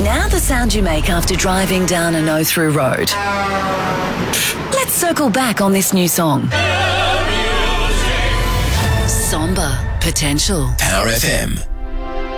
Now the sound you make after driving down a no-through road. Let's circle back on this new song. Somber Potential. Power FM.